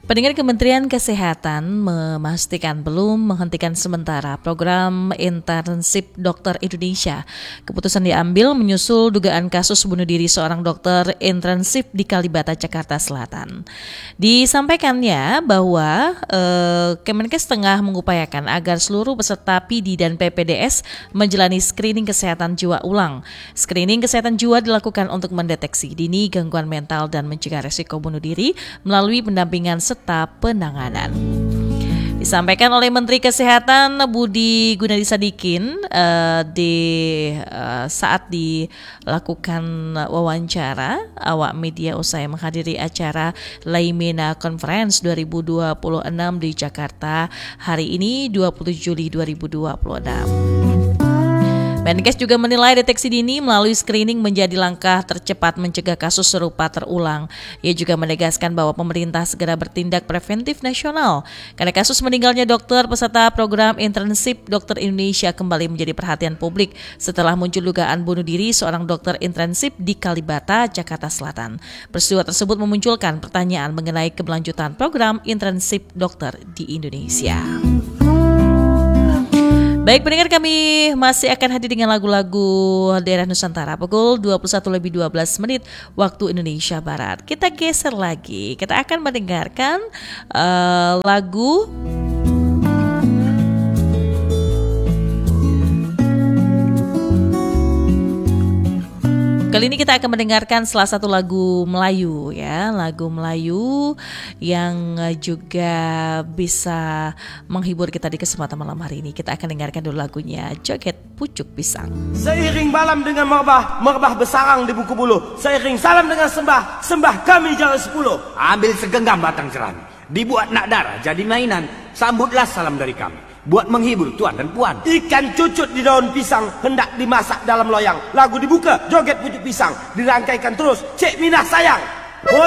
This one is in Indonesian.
Pendengar, Kementerian Kesehatan memastikan belum menghentikan sementara program internship dokter Indonesia. Keputusan diambil menyusul dugaan kasus bunuh diri seorang dokter internship di Kalibata, Jakarta Selatan. Disampaikannya bahwa Kemenkes tengah mengupayakan agar seluruh peserta PD dan PPDS menjalani screening kesehatan jiwa ulang. Screening kesehatan jiwa dilakukan untuk mendeteksi dini gangguan mental dan mencegah resiko bunuh diri melalui pendampingan serta penanganan. Disampaikan oleh Menteri Kesehatan Budi Gunadi Sadikin saat dilakukan wawancara awak media usai menghadiri acara Laimena Conference 2026 di Jakarta hari ini 20 Juli 2026. Menkes juga menilai deteksi dini melalui screening menjadi langkah tercepat mencegah kasus serupa terulang. Ia juga menegaskan bahwa pemerintah segera bertindak preventif nasional karena kasus meninggalnya dokter peserta program internship dokter Indonesia kembali menjadi perhatian publik setelah muncul dugaan bunuh diri seorang dokter internship di Kalibata, Jakarta Selatan. Peristiwa tersebut memunculkan pertanyaan mengenai keberlanjutan program internship dokter di Indonesia. Baik pendengar, kami masih akan hadir dengan lagu-lagu daerah Nusantara pukul 21:12 waktu Indonesia Barat. Kita geser lagi, kita akan mendengarkan lagu kali ini kita akan mendengarkan salah satu lagu Melayu ya, lagu Melayu yang juga bisa menghibur kita di kesempatan malam hari ini. Kita akan dengarkan dulu lagunya Joget Pucuk Pisang. Seiring malam dengan merbah bersarang di buku bulu. Seiring salam dengan sembah kami jalan 10. Ambil segenggam batang jerami, dibuat nak darah jadi mainan. Sambutlah salam dari kami, buat menghibur tuan dan puan. Ikan cucut di daun pisang hendak dimasak dalam loyang. Lagu dibuka, joget pucuk pisang dirangkaikan terus. Cik Minah sayang.